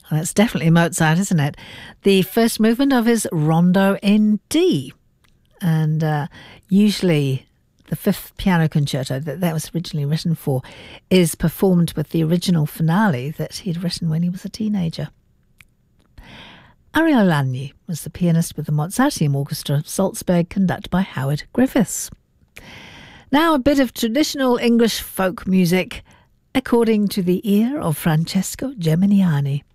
That's definitely Mozart, isn't it? The first movement of his Rondo in D. And usually the fifth piano concerto that was originally written for is performed with the original finale that he'd written when he was a teenager. Ariel Lagny was the pianist with the Mozarteum Orchestra of Salzburg, conducted by Howard Griffiths. Now a bit of traditional English folk music, according to the ear of Francesco Geminiani.